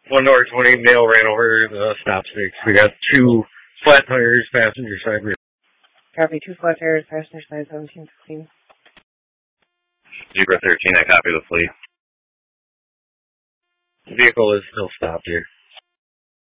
One North 20 male ran over the stop stakes. We got 2 flat tires, passenger side rear. Copy, 2 flat tires, passenger side 1715. Zebra 13, I copy the fleet. Vehicle is still stopped here.